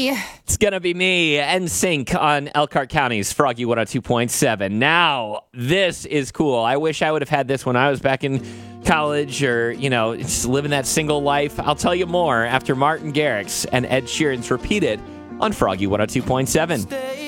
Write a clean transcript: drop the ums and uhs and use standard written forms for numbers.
me. It's going to be me, NSYNC on Elkhart County's Froggy 102.7. Now, this is cool. I wish I would have had this when I was back in college or, just living that single life. I'll tell you more after Martin Garrix and Ed Sheeran's Repeated on Froggy 102.7.